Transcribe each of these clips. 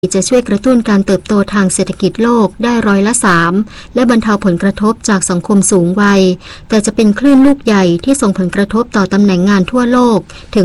จะช่วยกระตุ้นการเติบโตทางเศรษฐกิจโลกได้3%และบรรเทาผลกระทบจากสังคมสูงวัยแต่จะเป็นคลื่นลูกใหญ่ที่ส่งผลกระทบต่อตำแหน่งงานทั่วโลกถึง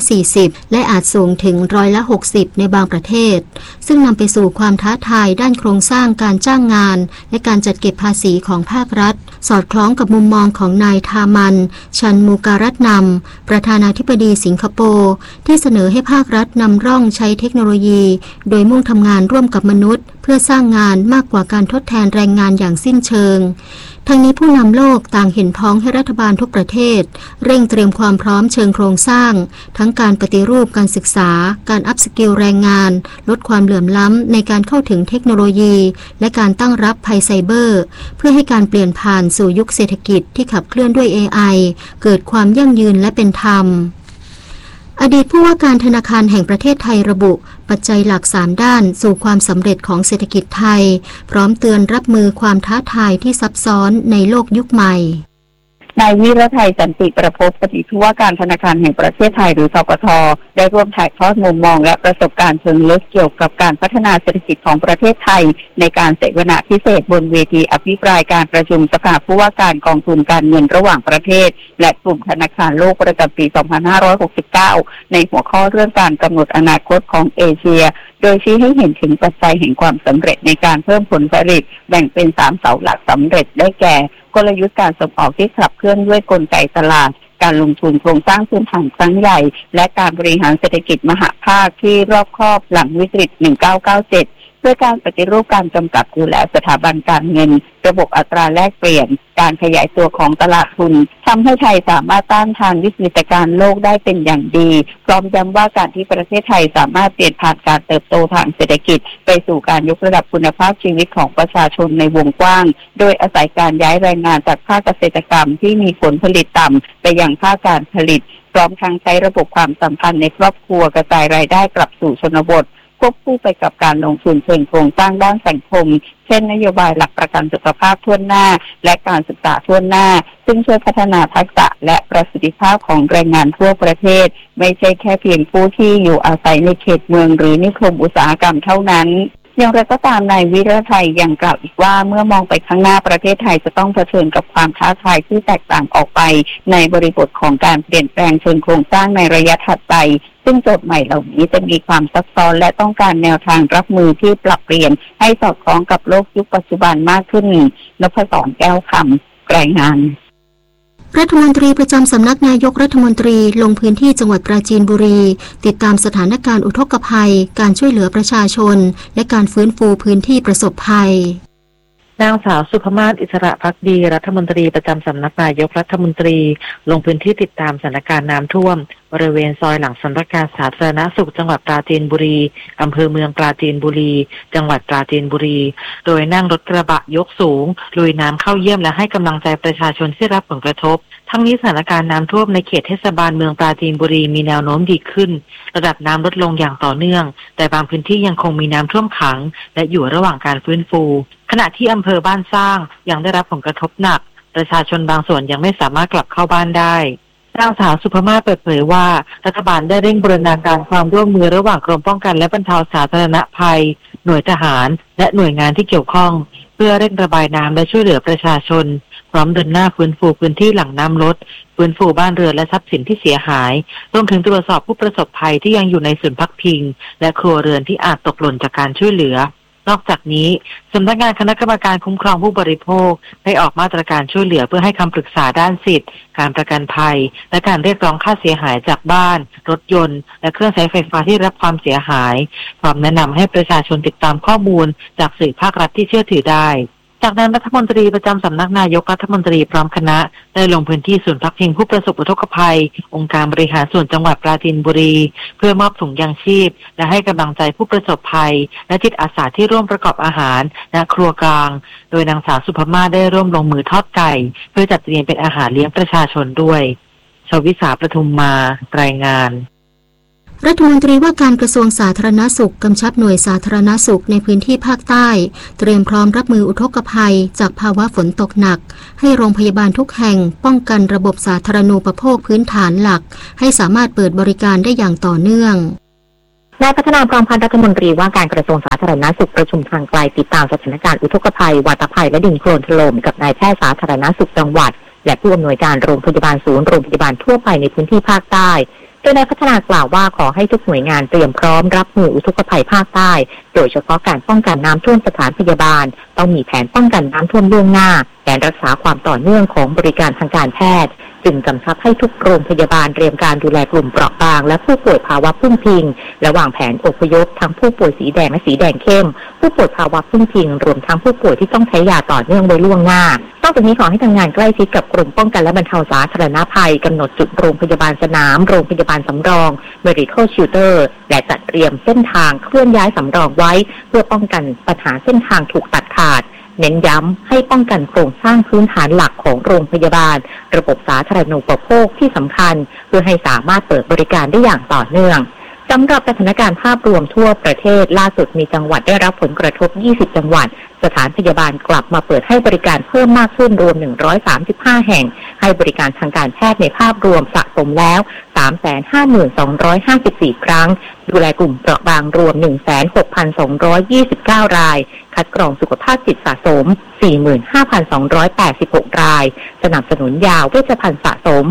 40%และอาจสูงถึง60%ในบางประเทศซึ่งนำไปสู่ความท้าทายด้านโครงสร้างการจ้างงานและการจัดเก็บภาษีของภาครัฐสอดคล้องกับมุมมองของนายทามันชันมูการัตนำประธานาธิบดีสิงคโปร์ที่เสนอให้ภาครัฐนำร่องใช้เทคโนโลยีโดยมุ่งทำงานร่วมกับมนุษย์เพื่อสร้างงานมากกว่าการทดแทนแรงงานอย่างสิ้นเชิงทั้งนี้ผู้นำโลกต่างเห็นพ้องให้รัฐบาลทุกประเทศเร่งเตรียมความพร้อมเชิงโครงสร้างทั้งการปฏิรูปการศึกษาการอัพสกิลแรงงานลดความเหลื่อมล้ำในการเข้าถึงเทคโนโลยีและการตั้งรับภัยไซเบอร์เพื่อให้การเปลี่ยนผ่านสู่ยุคเศรษฐกิจที่ขับเคลื่อนด้วย AI เกิดความยั่งยืนและเป็นธรรมอดีตผู้ว่าการธนาคารแห่งประเทศไทยระบุปัจจัยหลัก3ด้านสู่ความสำเร็จของเศรษฐกิจไทยพร้อมเตือนรับมือความท้าทายที่ซับซ้อนในโลกยุคใหม่นายวิรไทยสันติประภพอดีตผู้ว่าการธนาคารแห่งประเทศไทยหรือธปท.ได้ร่วมถ่ายทอดมุมมองและประสบการณ์เชิงลึกเกี่ยวกับการพัฒนาเศรษฐกิจของประเทศไทยในการเสวนาพิเศษบนเวทีอภิปรายการประชุมสภาผู้ว่าการกองทุนการเงินระหว่างประเทศและกลุ่มธนาคารโลกประจำปี 2569 ในหัวข้อเรื่องการกำหนดอนาคตของเอเชียโดยชี้ให้เห็นถึงปัจจัยแห่งความสำเร็จในการเพิ่มผลผลิตแบ่งเป็น3เสาหลักสำเร็จได้แก่กลยุทธ์การส่งออกที่ขับเคลื่อนด้วยกลไกตลาดการลงทุนโครงสร้างพื้นฐานครั้งใหญ่และการบริหารเศรษฐกิจมหภาคที่รอบคอบหลังวิกฤต 1997เพื่อการปฏิรูปการกำกับดูแลสถาบันการเงินระบบอัตราแลกเปลี่ยนการขยายตัวของตลาดทุนทำให้ไทยสามารถต้านทานวิกฤตการณ์โลกได้เป็นอย่างดีพร้อมย้ำว่าการที่ประเทศไทยสามารถเปลี่ยนผ่านการเติบโตทางเศรษฐกิจไปสู่การยกระดับคุณภาพชีวิตของประชาชนในวงกว้างโดยอาศัยการย้ายแรงงานจากภาคเกษตรกรรมที่มีผลผลิตต่ำไปยังภาคการผลิตพร้อมทั้งใช้ระบบความสัมพันธ์ในครอบครัวกระจายรายได้กลับสู่ชนบทควบคู่ไปกับการลงทุนเชิงโครงสร้างด้านสังคมเช่นนโยบายหลักประกันสุขภาพทั่วหน้าและการศึกษาทั่วหน้าซึ่งช่วยพัฒนาทักษะและประสิทธิภาพของแรงงานทั่วประเทศไม่ใช่แค่เพียงผู้ที่อยู่อาศัยในเขตเมืองหรือนิคมอุตสาหกรรมเท่านั้นอย่างไรก็ตามนายวิรไทยยังกล่าวอีกว่าเมื่อมองไปข้างหน้าประเทศไทยจะต้องเผชิญกับความท้าทายที่แตกต่างออกไปในบริบทของการเปลี่ยนแปลงเชิงโครงสร้างในระยะถัดไปซึ่งโจทย์ใหม่เหล่านี้จะมีความซับซ้อนและต้องการแนวทางรับมือที่ปรับเปลี่ยนให้สอดคล้องกับโลกยุคปัจจุบันมากขึ้นนพศร แก้วคำรายงานรัฐมนตรีประจำสำนักนายกรัฐมนตรีลงพื้นที่จังหวัดปราจีนบุรีติดตามสถานการณ์อุทกภัยการช่วยเหลือประชาชนและการฟื้นฟูพื้นที่ประสบภัยนางสาวสุภมาศอิสระภักดีรัฐมนตรีประจำสำนักนายกรัฐมนตรีลงพื้นที่ติดตามสถานการณ์น้ำท่วมบริเวณซอยหลังสำนักงานสาธารณสุขจังหวัดปราจีนบุรีอำเภอเมืองปราจีนบุรีจังหวัดปราจีนบุรีโดยนั่งรถกระบะยกสูงลุยน้ำเข้าเยี่ยมและให้กำลังใจประชาชนที่รับผลกระทบทั้งนี้สถานการณ์น้ำท่วมในเขตเทศบาลเมืองปราจีนบุรีมีแนวโน้มดีขึ้นระดับน้ำลดลงอย่างต่อเนื่องแต่บางพื้นที่ยังคงมีน้ำท่วมขังและอยู่ระหว่างการฟื้นฟูขณะที่อำเภอบ้านสร้างยังได้รับผลกระทบหนักประชาชนบางส่วนยังไม่สามารถกลับเข้าบ้านได้นางสาวสุภมาศเปิดเผยว่ารัฐบาลได้เร่งบูรณาการความร่วมมือระหว่างกรมป้องกันและบรรเทาสาธารณภัยหน่วยทหารและหน่วยงานที่เกี่ยวข้องเพื่อเร่งระบายน้ำและช่วยเหลือประชาชนพร้อมเดินหน้าฟื้นฟูพื้นที่หลังน้ำลดฟื้นฟูบ้านเรือนและทรัพย์สินที่เสียหายรวมถึงตรวจสอบผู้ประสบภัยที่ยังอยู่ในศูนย์พักพิงและครัวเรือนที่อาจตกหล่นจากการช่วยเหลือนอกจากนี้สำนักงานคณะกรรมการคุ้มครองผู้บริโภคได้ออกมาตรการช่วยเหลือเพื่อให้คำปรึกษาด้านสิทธิการประกันภัยและการเรียกร้องค่าเสียหายจากบ้านรถยนต์และเครื่องใช้ไฟฟ้าที่รับความเสียหายพร้อมแนะนำให้ประชาชนติดตามข้อมูลจากสื่อภาครัฐที่เชื่อถือได้จากนั้นรัฐมนตรีประจำสำนักนายกรัฐมนตรีพร้อมคณะได้ลงพื้นที่ศูนย์พักพิงผู้ประสบอุทกภัยองค์การบริหารส่วนจังหวัดปราจีนบุรีเพื่อมอบถุงยางชีพและให้กำลังใจผู้ประสบภัยและจิตอาสาที่ร่วมประกอบอาหารณครัวกลางโดยนางสาวสุภมาศได้ร่วมลงมือทอดไก่เพื่อจัดเตรียมเป็นอาหารเลี้ยงประชาชนด้วยชวิสาประทุมมารายงานรัฐมนตรีว่าการกระทรวงสาธารณสุขกำชับหน่วยสาธารณสุขในพื้นที่ภาคใต้เตรียมพร้อมรับมืออุทกภัยจากภาวะฝนตกหนักให้โรงพยาบาลทุกแห่งป้องกันระบบสาธารณูปโภคพื้นฐานหลักให้สามารถเปิดบริการได้อย่างต่อเนื่องนายพัฒนาพร้อมพันธ์รัฐมนตรีว่าการกระทรวงสาธารณสุขประชุมทางไกลติดตามสถานการณ์อุทกภัยวาตภัยและดินโคลนถล่มกับนายแพทย์สาธารณสุขจังหวัดและผู้อำนวยการโรงพยาบาลศูนย์โรงพยาบาลทั่วไปในพื้นที่ภาคใต้โดยนายพัฒนากล่าวว่าขอให้ทุกหน่วยงานเตรียมพร้อมรับมืออุทกภัยภาคใต้โดยเฉพาะการป้องกันน้ำท่วมสถานพยาบาลต้องมีแผนป้องกันน้ำท่วมล่วงหน้าแผนรักษาความต่อเนื่องของบริการทางการแพทย์จึงกำชับให้ทุกโรงพยาบาลเตรียมการดูแลกลุ่มเปราะบางและผู้ป่วยภาวะพึ่งพิงและวางแผนอพยพทั้งผู้ป่วยสีแดงและสีแดงเข้มผู้ป่วยภาวะพึ่งพิงรวมทั้งผู้ป่วยที่ต้องใช้ยาต่อเนื่องไว้ล่วงหน้านอกจากนี้ขอให้ทำงานใกล้ชิดกับกลุ่มป้องกันและบรรเทาสาธารณภัยกำหนดจุดโรงพยาบาลสนามโรงพยาบาลสำรอง medical shelter และจัดเตรียมเส้นทางเคลื่อนย้ายสำรองไว้เพื่อป้องกันปัญหาเส้นทางถูกตัดขาดเน้นย้ำให้ป้องกันโครงสร้างพื้นฐานหลักของโรงพยาบาลระบบสาธารณูปโภคที่สำคัญเพื่อให้สามารถเปิดบริการได้อย่างต่อเนื่องสำหรับสถานการณ์ภาพรวมทั่วประเทศล่าสุดมีจังหวัดได้รับผลกระทบ20จังหวัดสถานพยาบาลกลับมาเปิดให้บริการเพิ่มมากขึ้นรวม135แห่งให้บริการทางการแพทย์ในภาพรวมสะสมแล้ว 352,254 ครั้งดูแลกลุ่มเปราะบางรวม 16,229 รายคัดกรองสุขภาพจิตสะสม 45,286 รายสนับสนุนยาเวชภัณฑ์สะสม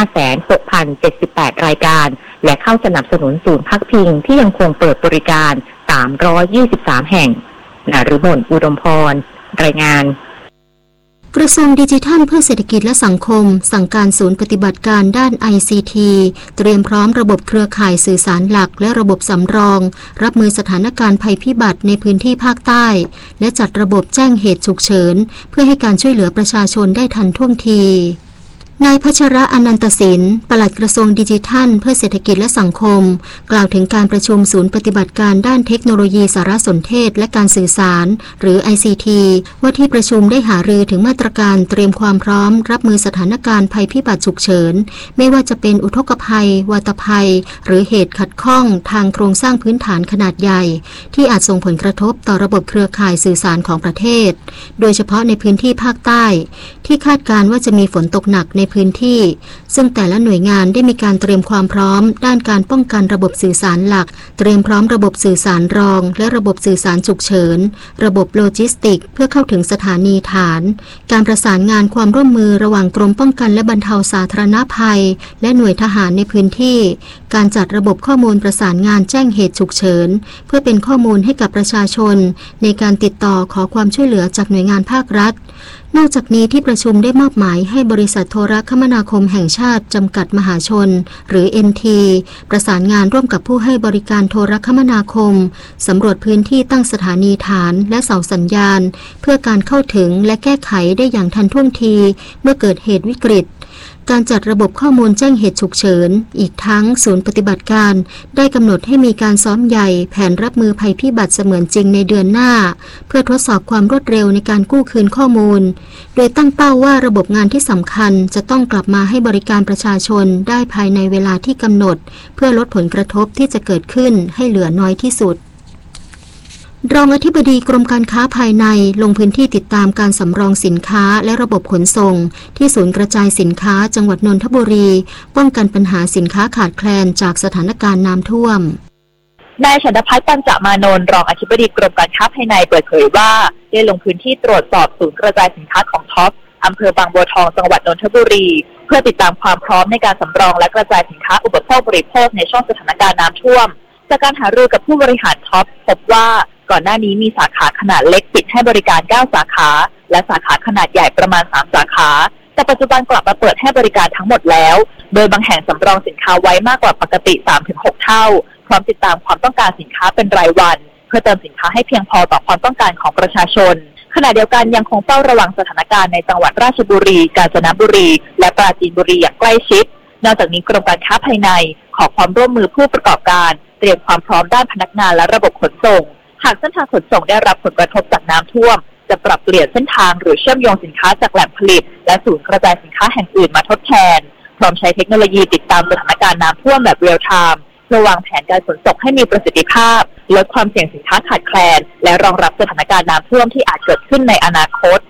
56,078 รายการและเข้าสนับสนุนศูนย์พักพิงที่ยังคงเปิดบริการ323แห่งนฤมล อุดมพรรายงานกระทรวงดิจิทัลเพื่อเศรษฐกิจและสังคมสั่งการศูนย์ปฏิบัติการด้าน ICT เตรียมพร้อมระบบเครือข่ายสื่อสารหลักและระบบสำรองรับมือสถานการณ์ภัยพิบัติในพื้นที่ภาคใต้และจัดระบบแจ้งเหตุฉุกเฉินเพื่อให้การช่วยเหลือประชาชนได้ทันท่วงทีนายพัชระอนันตศิลป์ปลัดกระทรวงดิจิทัลเพื่อเศรษฐกิจและสังคมกล่าวถึงการประชุมศูนย์ปฏิบัติการด้านเทคโนโลยีสารสนเทศและการสื่อสารหรือ ICT ว่าที่ประชุมได้หารือถึงมาตรการเตรียมความพร้อมรับมือสถานการณ์ภัยพิบัติฉุกเฉินไม่ว่าจะเป็นอุทกภัยวาตภัยหรือเหตุขัดข้องทางโครงสร้างพื้นฐานขนาดใหญ่ที่อาจส่งผลกระทบต่อระบบเครือข่ายสื่อสารของประเทศโดยเฉพาะในพื้นที่ภาคใต้ที่คาดการณ์ว่าจะมีฝนตกหนักในพื้นที่ซึ่งแต่ละหน่วยงานได้มีการเตรียมความพร้อมด้านการป้องกันระบบสื่อสารหลักเตรียมพร้อมระบบสื่อสารรองและระบบสื่อสารฉุกเฉินระบบโลจิสติกเพื่อเข้าถึงสถานีฐานการประสานงานความร่วมมือระหว่างกรมป้องกันและบรรเทาสาธารณภัยและหน่วยทหารในพื้นที่การจัดระบบข้อมูลประสานงานแจ้งเหตุฉุกเฉินเพื่อเป็นข้อมูลให้กับประชาชนในการติดต่อขอความช่วยเหลือจากหน่วยงานภาครัฐนอกจากนี้ที่ประชุมได้มอบหมายให้บริษัทโทรคมนาคมแห่งชาติจำกัดมหาชนหรือ NT ประสานงานร่วมกับผู้ให้บริการโทรคมนาคมสำรวจพื้นที่ตั้งสถานีฐานและเสาสัญญาณเพื่อการเข้าถึงและแก้ไขได้อย่างทันท่วงทีเมื่อเกิดเหตุวิกฤตการจัดระบบข้อมูลแจ้งเหตุฉุกเฉินอีกทั้งศูนย์ปฏิบัติการได้กำหนดให้มีการซ้อมใหญ่แผนรับมือภัยพิบัติเสมือนจริงในเดือนหน้าเพื่อทดสอบความรวดเร็วในการกู้คืนข้อมูลโดยตั้งเป้าว่าระบบงานที่สำคัญจะต้องกลับมาให้บริการประชาชนได้ภายในเวลาที่กำหนดเพื่อลดผลกระทบที่จะเกิดขึ้นให้เหลือน้อยที่สุดรองอธิบดีกรมการค้าภายในลงพื้นที่ติดตามการสำรองสินค้าและระบบขนส่งที่ศูนย์กระจายสินค้าจังหวัดนนทบุรีป้องกันปัญหาสินค้าขาดแคลนจากสถานการณ์น้ำท่วมนายฉันทพัฒน์ ปัญจมานนท์รองอธิบดีกรมการค้าภายในเปิดเผยว่าได้ลงพื้นที่ตรวจสอบศูนย์กระจายสินค้าของท็อปอำเภอบางบัวทองจังหวัดนนทบุรีเพื่อติดตามความพร้อมในการสำรองและกระจายสินค้าอุปโภคบริโภคในช่วงสถานการณ์น้ำท่วมจากการหารือกับผู้บริหารท็อปพบว่าก่อนหน้านี้มีสาขาขนาดเล็กปิดให้บริการ9สาขาและสาขาขนาดใหญ่ประมาณ3สาขาแต่ปัจจุบันกลับมาเปิดให้บริการทั้งหมดแล้วโดยบางแห่งสำรองสินค้าไว้มากกว่าปกติ 3-6 เท่าพร้อมติดตามความต้องการสินค้าเป็นรายวันเพื่อเติมสินค้าให้เพียงพอต่อความต้องการของประชาชนขณะเดียวกันยังคงเฝ้าระวังสถานการณ์ในจังหวัดราชบุรีกาญจนบุรีและปราจีนบุรีอย่างใกล้ชิดนอกจากนี้กรมการค้าภายในขอความร่วมมือผู้ประกอบการเตรียมความพร้อมด้านพนักงานและระบบขนส่งหากเส้นทางขนส่งได้รับผลกระทบจากน้ำท่วมจะปรับเปลี่ยนเส้นทางหรือเชื่อมโยงสินค้าจากแหล่งผลิตและศูนย์กระจายสินค้าแห่งอื่นมาทดแทนพร้อมใช้เทคโนโลยีติดตามสถานการณ์น้ำท่วมแบบเรียลไทม์เพื่อวางแผนการขนส่งให้มีประสิทธิภาพลดความเสี่ยงสินค้าขาดแคลนและรองรับสถานการณ์น้ำท่วมที่อาจเกิดขึ้นในอนาคต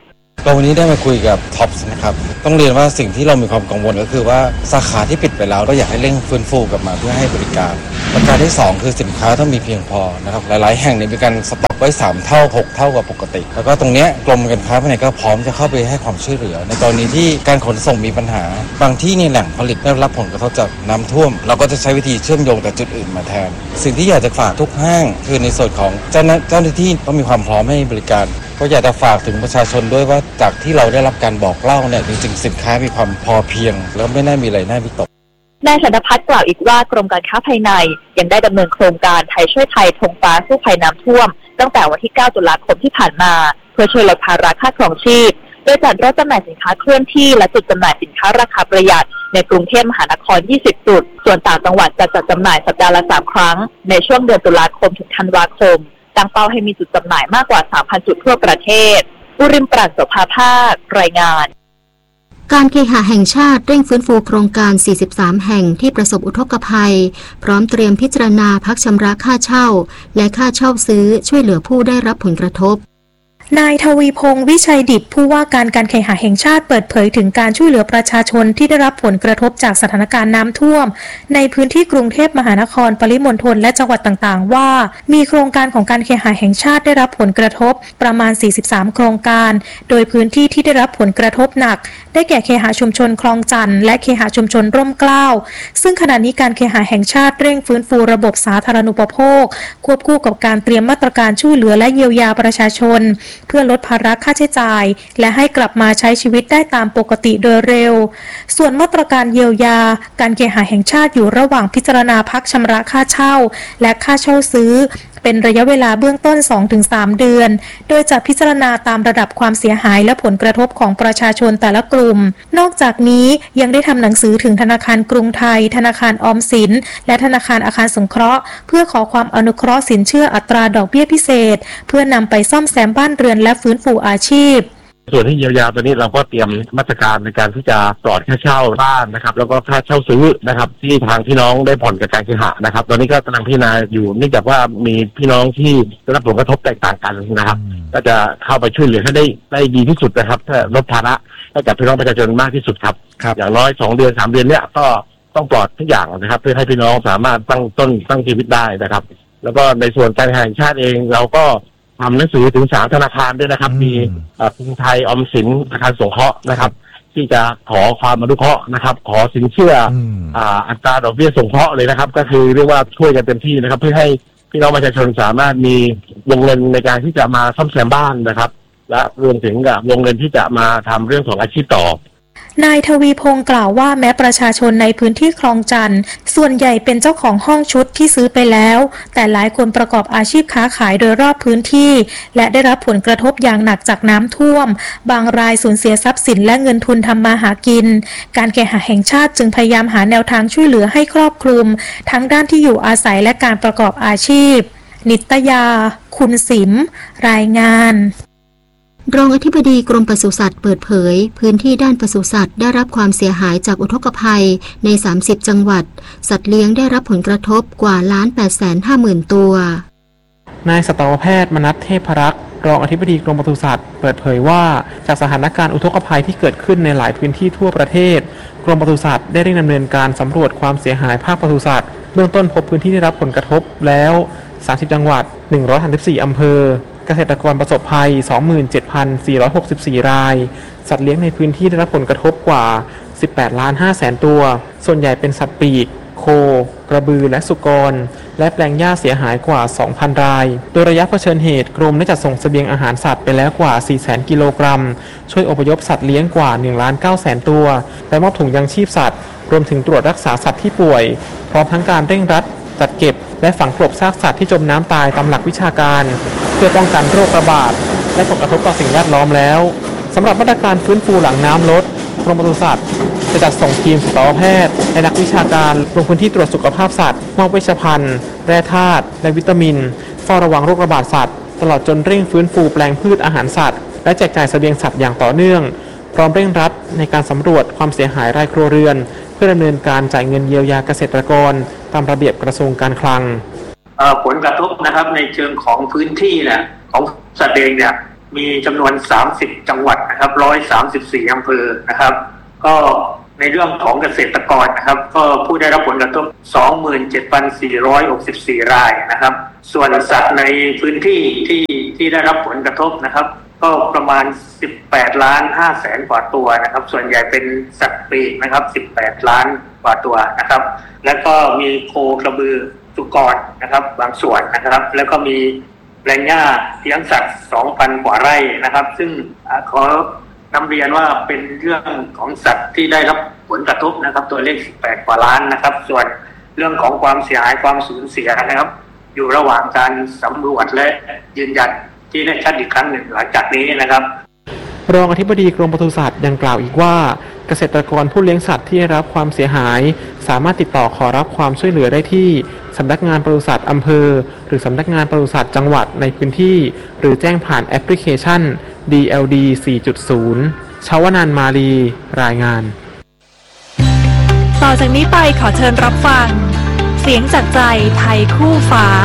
ก็วันนี้ได้มาคุยกับท็อปส์นะครับต้องเรียนว่าสิ่งที่เรามีความกังวลก็คือว่าสาขาที่ปิดไปแล้วเราอยากให้เร่งฟื้นฟูกลับมาเพื่อให้บริการประการที่2คือสินค้าต้องมีเพียงพอนะครับหลายๆแห่งมีการสต็อกไว้3เท่า6เท่ากว่าปกติแล้วก็ตรงนี้กรมการค้าภายในก็พร้อมจะเข้าไปให้ความช่วยเหลือในกรณีที่การขนส่งมีปัญหาบางที่นี่แหล่งผลิตได้รับผลกระทบจากน้ำท่วมเราก็จะใช้วิธีเชื่อมโยงกับจุดอื่นมาแทนสิ่งที่อยากจะฝากทุกห้างคือในส่วนของเจ้าหน้าที่ต้องมีความพร้อมให้บริการก็อยากจะฝากถึงประชาชนด้วยว่าจากที่เราได้รับการบอกเล่าเนี่ยจริงๆสินค้ามีความพอเพียงแล้วไม่น่ามีอะไรน่าวิตกนายสันทพัฒน์กล่าวอีกว่ากรมการค้าภายในยังได้ดำเนินโครงการไทยช่วยไทยธงฟ้าสู้ภัยน้ำท่วมตั้งแต่วันที่9ตุลาคมที่ผ่านมาเพื่อช่วยลดภาระค่าครองชีพโดยจัดรถจำหน่ายสินค้าเคลื่อนที่และจุดจำหน่ายสินค้าราคาประหยัดในกรุงเทพมหานคร20จุดส่วนต่างจังหวัดจะจัดจำหน่ายสัปดาห์ละ3ครั้งในช่วงเดือนตุลาคมถึงธันวาคมตั้งเป้าให้มีจุดจำหน่ายมากกว่า 3,000 จุดทั่วประเทศอุริมปราศโสภาภาครายงานการเคหะแห่งชาติเร่งฟื้นฟูโครงการ43แห่งที่ประสบอุทกภัยพร้อมเตรียมพิจารณาพักชำระค่าเช่าและค่าเช่าซื้อช่วยเหลือผู้ได้รับผลกระทบนายทวีพงษ์วิชัยดิษฐ์ผู้ว่าการเคหะแห่งชาติเปิดเผยถึงการช่วยเหลือประชาชนที่ได้รับผลกระทบจากสถานการณ์น้ำท่วมในพื้นที่กรุงเทพมหานครปริมณฑลและจังหวัดต่างๆว่ามีโครงการของการเคหะแห่งชาติได้รับผลกระทบประมาณ43โครงการโดยพื้นที่ที่ได้รับผลกระทบหนักได้แก่เคหะชุมชนคลองจันทร์และเคหะชุมชนร่มเกล้าซึ่งขณะนี้การเคหะแห่งชาติเร่งฟื้นฟูระบบสาธารณูปโภคควบคู่กับการเตรียมมาตรการช่วยเหลือและเยียวยาประชาชนเพื่อลดภาระค่าใช้จ่ายและให้กลับมาใช้ชีวิตได้ตามปกติโดยเร็วส่วนมาตรการเยียวยาการเคหะแห่งชาติอยู่ระหว่างพิจารณาพักชำระค่าเช่าและค่าเช่าซื้อเป็นระยะเวลาเบื้องต้น 2-3 เดือนโดยจะพิจารณาตามระดับความเสียหายและผลกระทบของประชาชนแต่ละกลุ่มนอกจากนี้ยังได้ทำหนังสือถึงธนาคารกรุงไทยธนาคารออมสินและธนาคารอาคารสงเคราะห์เพื่อขอความอนุเคราะห์สินเชื่ออัตราดอกเบี้ยพิเศษเพื่อนำไปซ่อมแซมบ้านเรือนและฟื้นฟูอาชีพส่วนที่เยียวยาตัวนี้เราก็เตรียมมาตรการในการที่จะปลอดค่าเช่าบ้านนะครับแล้วก็ค่าเช่าซื้อนะครับที่ทางพี่น้องได้ผ่อนกับการเคหะนะครับตอนนี้ก็กำลังพิจารณาอยู่เนื่องจากว่ามีพี่น้องที่ได้รับผลกระทบแตกต่างกันนะครับก็จะเข้าไปช่วยเหลือให้ได้ดีที่สุดนะครับเพื่อลดภาระให้กับพี่น้องประชาชนมากที่สุดครับอย่างน้อย2เดือน3เดือนเนี้ยก็ต้องปลอดทุกอย่างนะครับเพื่อให้พี่น้องสามารถตั้งชีวิตได้นะครับแล้วก็ในส่วนการแห่งชาติเองเราก็ทำหนังสือถึง3ธนาคารด้วยนะครับมีกรุงไทยออมสินอาคารสงเคราะห์นะครับที่จะขอความอนุเคราะห์นะครับขอสินเชื่ออัตราดอกเบี้ยสงเคราะห์เลยนะครับก็คือเรียกว่าช่วยกันเต็มที่นะครับเพื่อให้พี่น้องประชาชนสามารถมีวงเงินในการที่จะมาซ่อมแซมบ้านนะครับและรวมถึงกับวงเงินที่จะมาทำเรื่องของอาชีพต่อนายทวีพงษ์กล่าวว่าแม้ประชาชนในพื้นที่คลองจันทร์ส่วนใหญ่เป็นเจ้าของห้องชุดที่ซื้อไปแล้วแต่หลายคนประกอบอาชีพค้าขายโดยรอบพื้นที่และได้รับผลกระทบอย่างหนักจากน้ำท่วมบางรายสูญเสียทรัพย์สินและเงินทุนทำมาหากินการเคหะแห่งชาติจึงพยายามหาแนวทางช่วยเหลือให้ครอบคลุมทั้งด้านที่อยู่อาศัยและการประกอบอาชีพนิตยาคุณสิมรายงานรองอธิบดีกรมปศุสัตว์เปิดเผยพื้นที่ด้านปศุสัตว์ได้รับความเสียหายจากอุทกภัยใน30จังหวัดสัตว์เลี้ยงได้รับผลกระทบกว่า1,850,000 ตัวนายสัตวแพทย์มนัสเทพรักษ์รองอธิบดีกรมปศุสัตว์เปิดเผยว่าจากสถานการณ์อุทกภัยที่เกิดขึ้นในหลายพื้นที่ทั่วประเทศกรมปศุสัตว์ได้เร่งดำเนินการสำรวจความเสียหายภาคปศุสัตว์เบื้องต้นพบพื้นที่ได้รับผลกระทบแล้ว30จังหวัด134อำเภอเกษตรกรประสบภัย 27,464 รายสัตว์เลี้ยงในพื้นที่ได้รับผลกระทบกว่า 18,500,000 ตัวส่วนใหญ่เป็นสัตว์ปีกโคกระบือและสุกรและแปลงหญ้าเสียหายกว่า 2,000 รายโดยระยะเผชิญเหตุกรมได้จัดส่งเสบียงอาหารสัตว์ไปแล้วกว่า 400,000 กิโลกรัมช่วยอพยพสัตว์เลี้ยงกว่า 1,900,000 ตัวและมอบถุงยังชีพสัตว์รวมถึงตรวจรักษาสัตว์ที่ป่วยพร้อมทั้งการเร่งรัดจัดเก็บและฝังกลบซากสัตว์ที่จมน้ำตายตามหลักวิชาการเพื่อป้องกันโรคระบาดและผลกระทบต่อสิ่งแวดล้อมแล้วสำหรับมาตรการฟื้นฟูหลังน้ำลดกรมปศุสัตว์จะจัดส่งทีมสัตวแพทย์และนักวิชาการลงพื้นที่ตรวจสุขภาพสัตว์มอบเวชภัณฑ์แร่ธาตุและวิตามินเฝ้าระวังโรคระบาดสัตว์ตลอดจนเร่งฟื้นฟูแปลงพืชอาหารสัตว์และแจกจ่ายเสบียงสัตว์อย่างต่อเนื่องพร้อมเร่งรัดในการสำรวจความเสียหายรายครัวเรือนเพื่อดำเนินการจ่ายเงินเยียวยาเกษตรกรตามระเบียบกระทรวงการคลังผลกระทบนะครับในเชิงของพื้นที่เนี่ยของสัตว์เลี้ยงเนี่ยมีจำนวน30จังหวัดนะครับ134อำเภอนะครับก็ในเรื่องของเกษตรกรนะครับก็ผู้ได้รับผลกระทบ 27,464 รายนะครับส่วนสัตว์ในพื้นที่ที่ได้รับผลกระทบนะครับก็ประมาณ18,500,000 กว่าตัวนะครับส่วนใหญ่เป็นสัตว์ปีกนะครับ18 ล้านกว่าตัวนะครับแล้วก็มีโคกระบือสุกรนะครับบางส่วนนะครับแล้วก็มีแปลงหญ้าเลี้ยงสัตว์ 2,000 กว่าไร่นะครับซึ่งขอนำเรียนว่าเป็นเรื่องของสัตว์ที่ได้รับผลกระทบนะครับตัวเลข18 กว่าล้านนะครับส่วนเรื่องของความเสียหายความสูญเสียนะครับอยู่ระหว่างการสำรวจและยืนยันที่แน่ชัดอีกครั้งหนึ่งหลังจากนี้นะครับรองอธิบดีกรมปศุสัตว์ยังกล่าวอีกว่าเกษตรกรผู้เลี้ยงสัตว์ที่ได้รับความเสียหายสามารถติดต่อขอรับความช่วยเหลือได้ที่สำนักงานปศุสัตว์อำเภอหรือสำนักงานปศุสัตว์จังหวัดในพื้นที่หรือแจ้งผ่านแอปพลิเคชัน DLD 4.0 ชวนันท์มาลีรายงานต่อจากนี้ไปขอเชิญรับฟังเสียงจากใจไทยคู่ฟ้า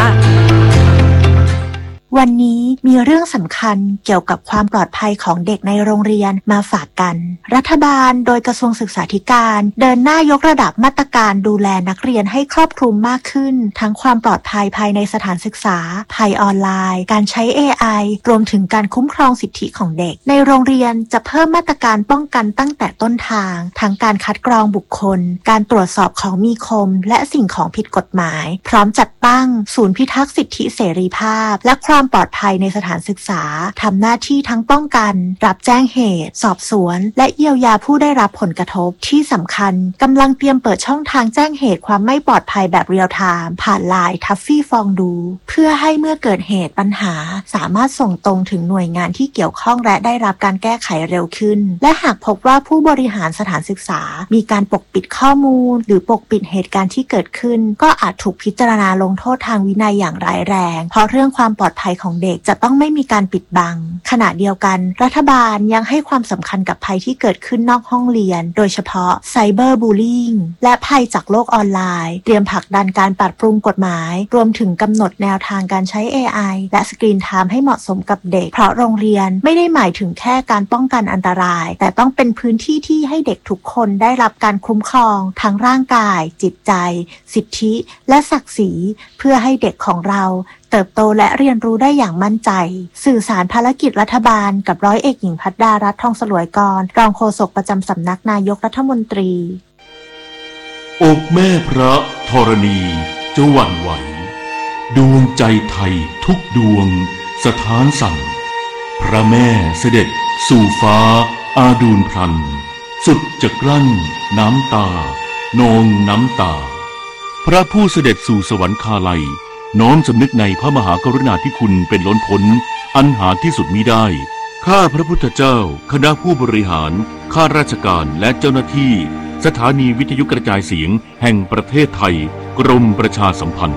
วันนี้มีเรื่องสำคัญเกี่ยวกับความปลอดภัยของเด็กในโรงเรียนมาฝากกันรัฐบาลโดยกระทรวงศึกษาธิการเดินหน้ายกระดับมาตรการดูแลนักเรียนให้ครอบคลุมมากขึ้นทั้งความปลอดภัยภายในสถานศึกษาภัยออนไลน์การใช้ AI รวมถึงการคุ้มครองสิทธิของเด็กในโรงเรียนจะเพิ่มมาตรการป้องกันตั้งแต่ต้นทางทั้งการคัดกรองบุคคลการตรวจสอบของมีคมและสิ่งของผิดกฎหมายพร้อมจัดตั้งศูนย์พิทักษ์สิทธิเสรีภาพและความปลอดภัยในสถานศึกษาทำหน้าที่ทั้งป้องกันรับแจ้งเหตุสอบสวนและเยียวยาผู้ได้รับผลกระทบที่สำคัญกำลังเตรียมเปิดช่องทางแจ้งเหตุความไม่ปลอดภัยแบบเรียลไทม์ผ่านไลน์ทัฟฟี่ฟองดูเพื่อให้เมื่อเกิดเหตุปัญหาสามารถส่งตรงถึงหน่วยงานที่เกี่ยวข้องและได้รับการแก้ไขเร็วขึ้นและหากพบว่าผู้บริหารสถานศึกษามีการปกปิดข้อมูลหรือปกปิดเหตุการณ์ที่เกิดขึ้นก็อาจถูกพิจารณาลงโทษทางวินัยอย่างร้ายแรงเพราะเรื่องความปลอดภัยของเด็กจะต้องไม่มีการปิดบังขณะเดียวกันรัฐบาลยังให้ความสำคัญกับภัยที่เกิดขึ้นนอกห้องเรียนโดยเฉพาะไซเบอร์บูลลี่และภัยจากโลกออนไลน์เตรียมผลักดันการปรับปรุงกฎหมายรวมถึงกำหนดแนวทางการใช้ AI และสกรีนไทม์ให้เหมาะสมกับเด็กเพราะโรงเรียนไม่ได้หมายถึงแค่การป้องกันอันตรายแต่ต้องเป็นพื้นที่ที่ให้เด็กทุกคนได้รับการคุ้มครองทั้งร่างกายจิตใจสิทธิและศักดิ์ศรีเพื่อให้เด็กของเราเติบโตและเรียนรู้ได้อย่างมั่นใจสื่อสารภารกิจรัฐบาลกับร้อยเอกหญิงภัทรดารัตน์ทองสลวยกรรองโฆษกประจำสำนักนายกรัฐมนตรีอกแม่พระธรณีจะหวั่นไหวดวงใจไทยทุกดวงสถานสั่นพระแม่เสด็จสู่ฟ้าอาดูลพลันสุดจะกลั้นน้ำตานองน้ำตาพระผู้เสด็จสู่สวรรคาลัยน้อมสำนึกในพระมหากรุณาธิคุณเป็นล้นพ้นอันหาที่สุดมิได้ข้าพระพุทธเจ้าคณะผู้บริหารข้าราชการและเจ้าหน้าที่สถานีวิทยุกระจายเสียงแห่งประเทศไทยกรมประชาสัมพันธ์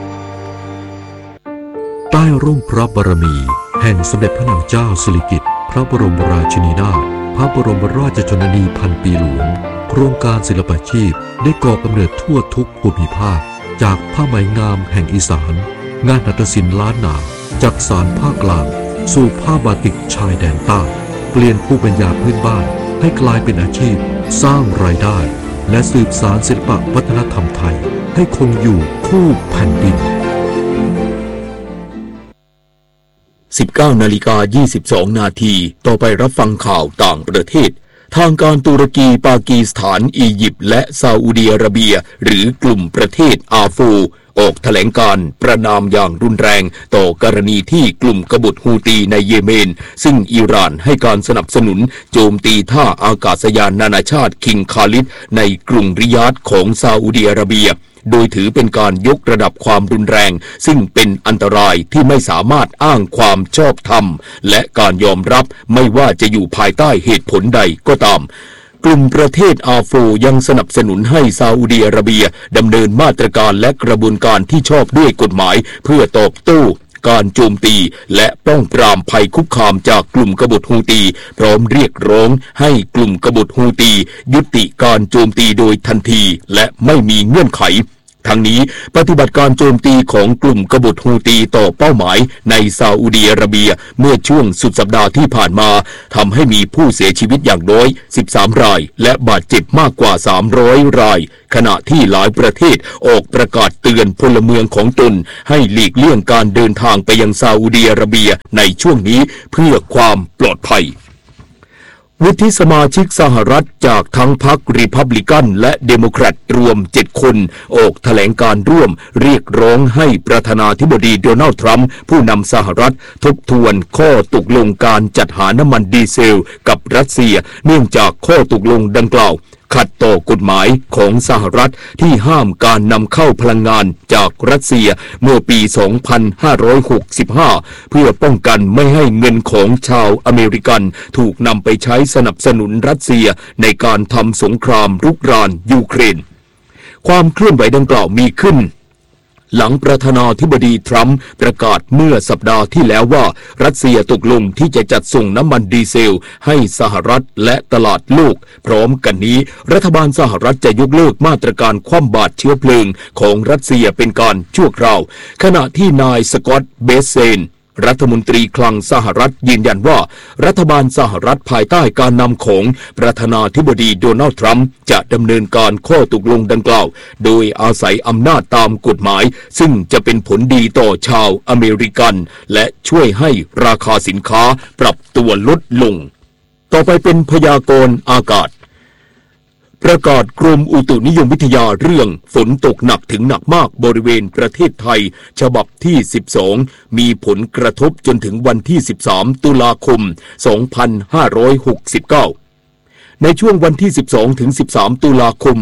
ใต้ร่มพระบารมีแห่งสมเด็จพระนางเจ้าสิริกิติ์พระบรมราชินีนาถพระบรมราชชนนีพันปีหลวงโครงการศิลปาชีพได้ก่อกำเนิดทั่วทุกภูมิภาคจากผ้าไหมงามแห่งอีสานงานหัตถศิลป์ล้านนาจากสานภาคกลางสู่ผ้าบาติกชายแดนใต้เปลี่ยนภูมิปัญญาพื้นบ้านให้กลายเป็นอาชีพสร้างรายได้และสืบสานศิลปวัฒนธรรมไทยให้คงอยู่คู่แผ่นดิน 19:22 นาทีต่อไปรับฟังข่าวต่างประเทศทางการตุรกีปากีสถานอียิปต์และซาอุดิอาระเบียหรือกลุ่มประเทศอาโฟออกแถลงการประณามอย่างรุนแรงต่อกรณีที่กลุ่มกบฏฮูตีในเยเมนซึ่งอิหร่านให้การสนับสนุนโจมตีท่าอากาศยานนานาชาติคิงคาลิดในกรุงริยาดของซาอุดิอาระเบียโดยถือเป็นการยกระดับความรุนแรงซึ่งเป็นอันตรายที่ไม่สามารถอ้างความชอบธรรมและการยอมรับไม่ว่าจะอยู่ภายใต้เหตุผลใดก็ตามกลุ่มประเทศอาโฟยังสนับสนุนให้ซาอุดิอาระเบียดำเนินมาตรการและกระบวนการที่ชอบด้วยกฎหมายเพื่อตอบโต้การโจมตีและป้องปรามภัยคุกคามจากกลุ่มกบฏฮูตีพร้อมเรียกร้องให้กลุ่มกบฏฮูตียุติการโจมตีโดยทันทีและไม่มีเงื่อนไขทั้งนี้ปฏิบัติการโจมตีของกลุ่มกบฏฮูตีต่อเป้าหมายในซาอุดิอาระเบียเมื่อช่วงสุดสัปดาห์ที่ผ่านมาทำให้มีผู้เสียชีวิตอย่างน้อย13รายและบาดเจ็บมากกว่า300รายขณะที่หลายประเทศออกประกาศเตือนพลเมืองของตนให้หลีกเลี่ยงการเดินทางไปยังซาอุดิอาระเบียในช่วงนี้เพื่อความปลอดภัยวุฒิสมาชิกสหรัฐจากทั้งพรรครีพับลิกันและเดโมแครตรวม7คนออกแถลงการร่วมเรียกร้องให้ประธานาธิบดีโดนัลด์ทรัมป์ผู้นำสหรัฐทบทวนข้อตกลงการจัดหาน้ำมันดีเซลกับรัสเซียเนื่องจากข้อตกลงดังกล่าวขัดต่อกฎหมายของสหรัฐที่ห้ามการนำเข้าพลังงานจากรัสเซียเมื่อปี 2565 เพื่อป้องกันไม่ให้เงินของชาวอเมริกันถูกนำไปใช้สนับสนุนรัสเซียในการทำสงครามรุกรานยูเครนความเคลื่อนไหวดังกล่าวมีขึ้นหลังประธานาธิบดีทรัมป์ประกาศเมื่อสัปดาห์ที่แล้วว่ารัสเซียตกลงที่จะจัดส่งน้ำมันดีเซลให้สหรัฐและตลาดโลกพร้อมกันนี้รัฐบาลสหรัฐจะยกเลิกมาตรการคว่ำบาตรเชื้อเพลิงของรัสเซียเป็นการชั่วคราวขณะที่นายสกอตต์เบสเซนรัฐมนตรีคลังสหรัฐยืนยันว่ารัฐบาลสหรัฐภายใต้การนำของประธานาธิบดีโดนัลด์ทรัมป์จะดำเนินการข้อตกลงดังกล่าวโดยอาศัยอำนาจตามกฎหมายซึ่งจะเป็นผลดีต่อชาวอเมริกันและช่วยให้ราคาสินค้าปรับตัวลดลงต่อไปเป็นพยากรณ์อากาศประกาศกรมอุตุนิยมวิทยาเรื่องฝนตกหนักถึงหนักมากบริเวณประเทศไทยฉบับที่12มีผลกระทบจนถึงวันที่13ตุลาคม2569ในช่วงวันที่12ถึง13ตุลาคม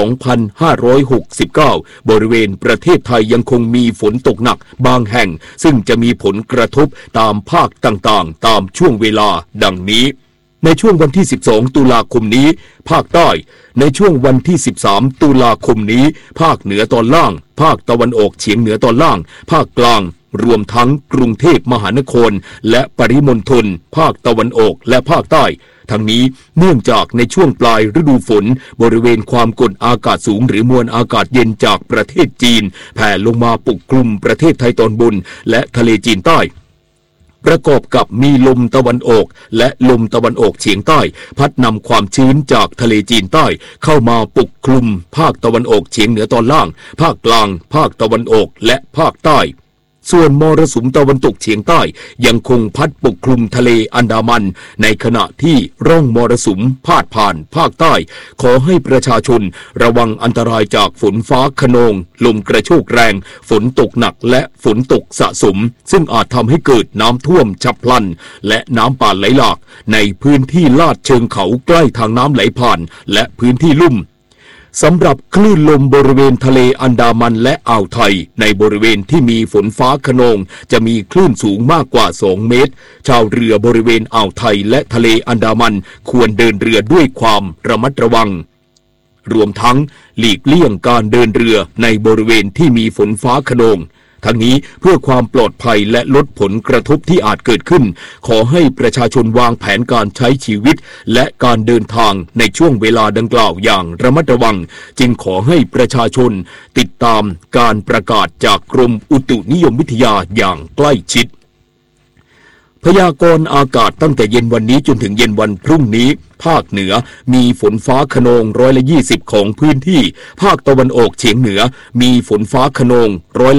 2569บริเวณประเทศไทยยังคงมีฝนตกหนักบางแห่งซึ่งจะมีผลกระทบตามภาคต่างๆตามช่วงเวลาดังนี้ในช่วงวันที่12ตุลาคมนี้ภาคใต้ในช่วงวันที่13ตุลาคมนี้ภาคเหนือตอนล่างภาคตะวันออกเฉียงเหนือตอนล่างภาคกลางรวมทั้งกรุงเทพมหานครและปริมณฑลภาคตะวันออกและภาคใต้ทั้งนี้เนื่องจากในช่วงปลายฤดูฝนบริเวณความกดอากาศสูงหรือมวลอากาศเย็นจากประเทศจีนแผ่ลงมาปกคลุมประเทศไทยตอนบนและทะเลจีนใต้ประกอบกับมีลมตะวันออกและลมตะวันออกเฉียงใต้พัดนำความชื้นจากทะเลจีนใต้เข้ามาปกคลุมภาคตะวันออกเฉียงเหนือตอนล่างภาคกลางภาคตะวันออกและภาคใต้ส่วนมรสุมตะวันตกเฉียงใต้ยังคงพัดปกคลุมทะเลอันดามันในขณะที่ร่องมรสุมพาดผ่านภาคใต้ขอให้ประชาชนระวังอันตรายจากฝนฟ้าคะนองลมกระโชกแรงฝนตกหนักและฝนตกสะสมซึ่งอาจทำให้เกิดน้ำท่วมฉับพลันและน้ำป่าไหลหลากในพื้นที่ลาดเชิงเขาใกล้ทางน้ำไหลผ่านและพื้นที่ลุ่มสำหรับคลื่นลมบริเวณทะเลอันดามันและอ่าวไทยในบริเวณที่มีฝนฟ้าคะนองจะมีคลื่นสูงมากกว่า2เมตรชาวเรือบริเวณอ่าวไทยและทะเลอันดามันควรเดินเรือด้วยความระมัดระวังรวมทั้งหลีกเลี่ยงการเดินเรือในบริเวณที่มีฝนฟ้าคะนองทั้งนี้เพื่อความปลอดภัยและลดผลกระทบที่อาจเกิดขึ้นขอให้ประชาชนวางแผนการใช้ชีวิตและการเดินทางในช่วงเวลาดังกล่าวอย่างระมัดระวังจึงขอให้ประชาชนติดตามการประกาศจากกรมอุตุนิยมวิทยาอย่างใกล้ชิดพยากรณ์อากาศตั้งแต่เย็นวันนี้จนถึงเย็นวันพรุ่งนี้ภาคเหนือมีฝนฟ้าคะนอง120ของพื้นที่ภาคตะวันออกเฉียงเหนือมีฝนฟ้าคะนอง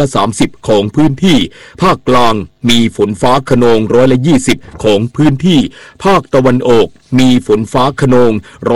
30ของพื้นที่ภาคกลางมีฝนฟ้าคะนอง120ของพื้นที่ภาคตะวันออกมีฝนฟ้าคะนอง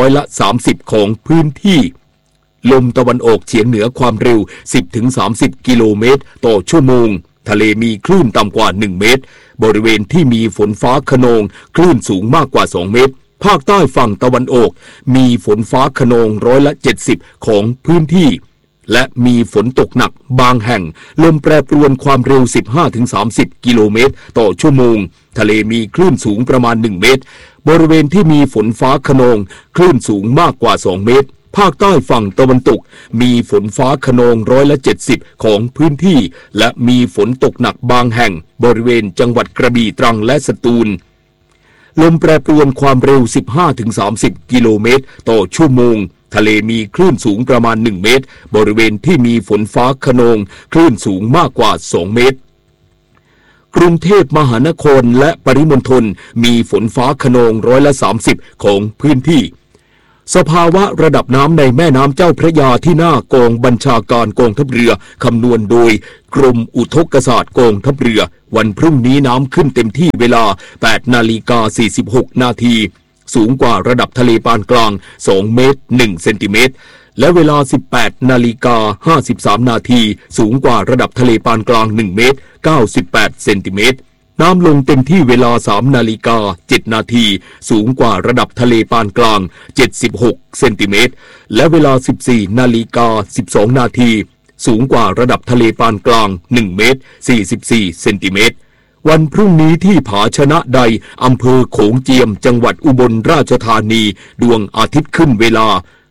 30ของพื้นที่ลมตะวันออกเฉียงเหนือความเร็ว 10-30 กิโลเมตรต่อชั่วโมงทะเลมีคลื่นต่ำกว่า1เมตรบริเวณที่มีฝนฟ้าคะนองคลื่นสูงมากกว่า2เมตรภาคใต้ฝั่งตะวันออกมีฝนฟ้าคะนอง70%ของพื้นที่และมีฝนตกหนักบางแห่งลมแปรปรวนความเร็ว 15-30 กิโลเมตรต่อชั่วโมงทะเลมีคลื่นสูงประมาณ1เมตรบริเวณที่มีฝนฟ้าคะนองคลื่นสูงมากกว่า2เมตรภาคใต้ฝั่งตะวันตกมีฝนฟ้าคะนอง70%ของพื้นที่และมีฝนตกหนักบางแห่งบริเวณจังหวัดกระบี่ตรังและสตูลลมแปรปรวนความเร็ว 15-30 กิโลเมตรต่อชั่วโมงทะเลมีคลื่นสูงประมาณ1เมตรบริเวณที่มีฝนฟ้าคะนองคลื่นสูงมากกว่า2เมตรกรุงเทพมหานครและปริมณฑลมีฝนฟ้าคะนอง30%ของพื้นที่สภาวะระดับน้ำในแม่น้ำเจ้าพระยาที่หน้ากองบัญชาการกองทัพเรือคำนวณโดยกรมอุทกศาสตร์กองทัพเรือวันพรุ่งนี้น้ำขึ้นเต็มที่เวลา 8:46 นาทีสูงกว่าระดับทะเลปานกลาง2เมตร1เซนติเมตรและเวลา 18:53 นาทีสูงกว่าระดับทะเลปานกลาง1เมตร98เซนติเมตรน้ำลงเต็มที่เวลา 3:07 นาทีสูงกว่าระดับทะเลปานกลาง76เซนติเมตรและเวลา 14:12 นาทีสูงกว่าระดับทะเลปานกลาง1เมตร44เซนติเมตรวันพรุ่งนี้ที่ผาชนะใดอำเภอโขงเจียมจังหวัดอุบลราชธานีดวงอาทิตย์ขึ้นเวลา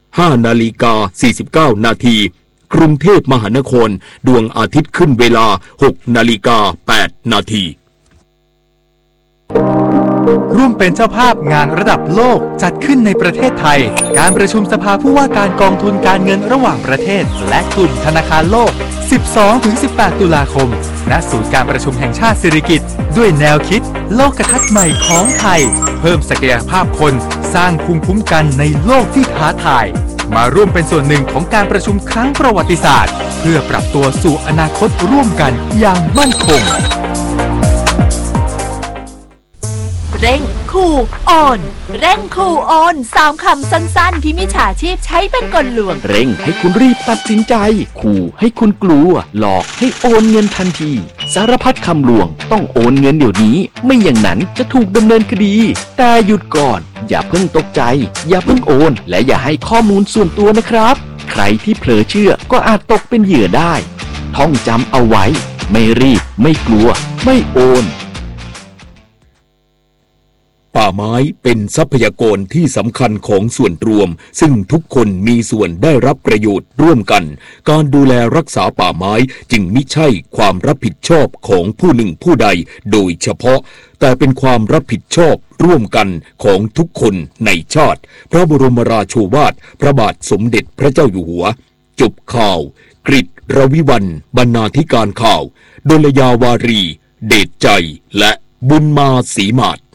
5:49 นาทีกรุงเทพมหานครดวงอาทิตย์ขึ้นเวลา 6:08 นาทีร่วมเป็นเจ้าภาพงานระดับโลกจัดขึ้นในประเทศไทยการประชุมสภาผู้ว่าการกองทุนการเงินระหว่างประเทศและกลุ่มธนาคารโลก 12-18 ตุลาคมณศูนย์การประชุมแห่งชาติสิริกิติ์ด้วยแนวคิดโลกทัศน์ใหม่ของไทยเพิ่มศักยภาพคนสร้างภูมิคุ้มกันในโลกที่ท้าทายมาร่วมเป็นส่วนหนึ่งของการประชุมครั้งประวัติศาสตร์เพื่อปรับตัวสู่อนาคตร่วมกันอย่างมั่นคงเร่งขู่โอนเร่งขู่โอน3 คำสั้นๆที่มิจฉาชีพใช้เป็นกลลวงเร่งให้คุณรีบตัดสินใจขู่ให้คุณกลัวหลอกให้โอนเงินทันทีสารพัดคำลวงต้องโอนเงินเดี๋ยวนี้ไม่อย่างนั้นจะถูกดำเนินคดีแต่หยุดก่อนอย่าเพิ่งตกใจอย่าเพิ่งโอนและอย่าให้ข้อมูลส่วนตัวนะครับใครที่เผลอเชื่อก็อาจตกเป็นเหยื่อได้ท่องจำเอาไว้ไม่รีบไม่กลัวไม่โอนป่าไม้เป็นทรัพยากรที่สำคัญของส่วนรวมซึ่งทุกคนมีส่วนได้รับประโยชน์ร่วมกันการดูแลรักษาป่าไม้จึงมิใช่ความรับผิดชอบของผู้หนึ่งผู้ใดโดยเฉพาะแต่เป็นความรับผิดชอบร่วมกันของทุกคนในชาติพระบรมราโชวาทพระบาทสมเด็จพระเจ้าอยู่หัวจบข่าวกฤษณ์ รวิวรรณบรรณาธิการข่าวดลยาวารีเดชใจและบุญมาศรีมาศ